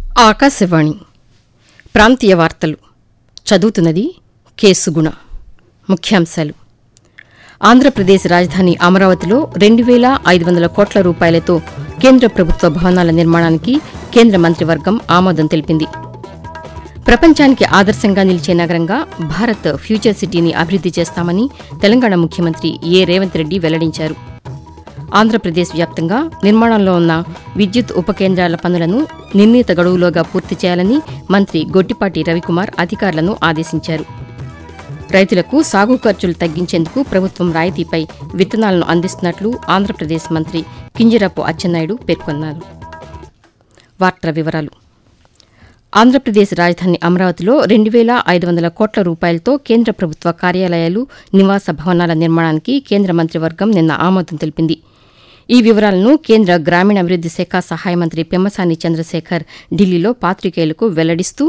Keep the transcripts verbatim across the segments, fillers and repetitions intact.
ఆకాశవాణి ప్రాంతీయ వార్తలు చదువుతున్నది కె సుగుణ. ముఖ్యాంశాలు: ఆంధ్రప్రదేశ్ రాజధాని అమరావతిలో రెండు వేల ఐదు వందల కోట్ల రూపాయలతో కేంద్ర ప్రభుత్వ భవనాల నిర్మాణానికి కేంద్ర మంత్రివర్గం ఆమోదం తెలిపింది. ప్రపంచానికి ఆదర్శంగా నిలిచే నగరంగా భారత్ ఫ్యూచర్ సిటీని అభివృద్ది చేస్తామని తెలంగాణ ముఖ్యమంత్రి ఏ రేవంత్ రెడ్డి వెల్లడించారు. ఆంధ్రప్రదేశ్ వ్యాప్తంగా నిర్మాణంలో ఉన్న విద్యుత్ ఉప కేంద్రాల పనులను నిర్ణీత గడువులోగా పూర్తి చేయాలని మంత్రి గొట్టిపాటి రవికుమార్ అధికారులను ఆదేశించారు. రైతులకు సాగు ఖర్చులు తగ్గించేందుకు ప్రభుత్వం రాయితీపై విత్తనాలను అందిస్తున్నట్లు ఆంధ్రప్రదేశ్ మంత్రి కింజరాపు అచ్చెన్నాయుడు పేర్కొన్నారు. వార్తల వివరాలు: ఆంధ్రప్రదేశ్ రాజధాని అమరావతిలో రెండు వేల ఐదు వందల కోట్ల రూపాయలతో కేంద్ర ప్రభుత్వ కార్యాలయాలు, నివాస భవనాల నిర్మాణానికి కేంద్ర మంత్రివర్గం నిన్న ఆమోదం తెలిపింది. ఈ వివరాలను కేంద్ర గ్రామీణాభివృద్ది శాఖ సహాయ మంత్రి పెమ్మసాని చంద్రశేఖర్ ఢిల్లీలో పాతికేయులకు వెల్లడిస్తూ,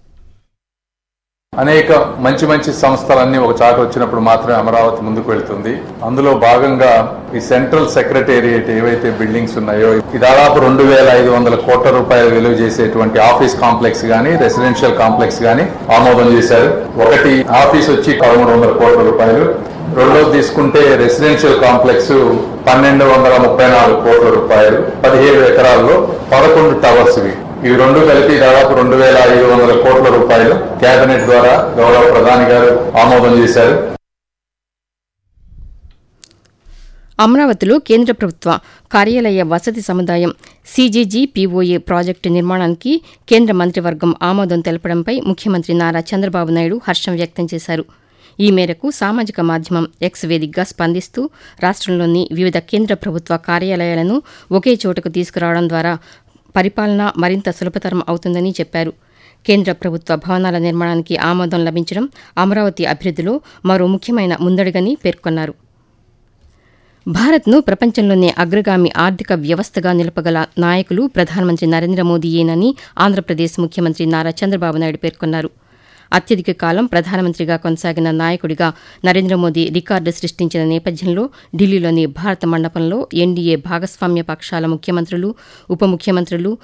అనేక మంచి మంచి సంస్థలన్నీ ఒక చాట వచ్చినప్పుడు మాత్రమే అమరావతి ముందుకు వెళ్తుంది. అందులో భాగంగా ఈ సెంట్రల్ సెక్రటేరియట్ ఏవైతే బిల్డింగ్స్ ఉన్నాయో ఈ దాదాపు రెండు వేల ఐదు వందల కోట్ల రూపాయలు విలువ చేసేటువంటి ఆఫీస్ కాంప్లెక్స్ గానీ, రెసిడెన్షియల్ కాంప్లెక్స్ గానీ ఆమోదం చేశారు. ఒకటి ఆఫీస్ వచ్చి పదమూడు వందల కోట్ల రూపాయలు, రెండోది తీసుకుంటే రెసిడెన్షియల్ కాంప్లెక్స్ పన్నెండు వందల ముప్పై నాలుగు కోట్ల రూపాయలు, పదిహేడు ఎకరాల్లో పదకొండు టవర్స్. ఇవి ఇవి రెండు కలిపి దాదాపు రెండు వేల ఐదు వందల కోట్ల రూపాయలు కేబినెట్ ద్వారా గౌరవ ప్రధాని గారు ఆమోదం చేశారు. అమరావతిలో కేంద్ర ప్రభుత్వ కార్యాలయ వసతి సముదాయం సీజీజీ పీఓఏ ప్రాజెక్టు నిర్మాణానికి కేంద్ర మంత్రివర్గం ఆమోదం తెలపడంపై ముఖ్యమంత్రి నారా చంద్రబాబు నాయుడు హర్షం వ్యక్తం చేశారు. ఈ మేరకు సామాజిక మాధ్యమం ఎక్స్ వేదికగా స్పందిస్తూ రాష్టంలోని వివిధ కేంద్ర ప్రభుత్వ కార్యాలయాలను ఒకే చోటకు తీసుకురావడం ద్వారా పరిపాలన మరింత సులభతరం అవుతుందని చెప్పారు. కేంద్ర ప్రభుత్వ భవనాల నిర్మాణానికి ఆమోదం లభించడం అమరావతి అభివృద్దిలో మరో ముఖ్యమైన ముందడుగని పేర్కొన్నారు. భారత్ను ప్రపంచంలోనే అగ్రగామి ఆర్థిక వ్యవస్థగా నిలపగల నాయకులు ప్రధానమంత్రి నరేంద్ర మోదీయేనని ఆంధ్రప్రదేశ్ ముఖ్యమంత్రి నారా చంద్రబాబు నాయుడు పేర్కొన్నారు. అత్యధిక కాలం ప్రధానమంత్రిగా కొనసాగిన నాయకుడిగా నరేంద్ర మోదీ రికార్డు సృష్టించిన నేపథ్యంలో ఢిల్లీలోని భారత మండపంలో ఎన్డీఏ భాగస్వామ్య పక్షాల ముఖ్యమంత్రులు, ఉప ముఖ్యమంత్రులు,